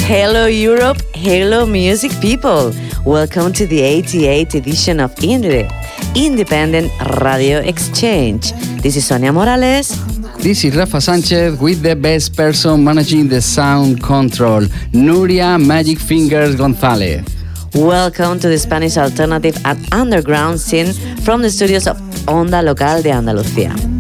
Hello Europe, hello music people. Welcome to the 88th edition of INRE, Independent Radio Exchange. This is Sonia Morales. This is Rafa Sanchez with the best person managing the sound control, Nuria Magic Fingers Gonzalez. Welcome to the Spanish alternative and underground scene from the studios of Onda Local de Andalucía.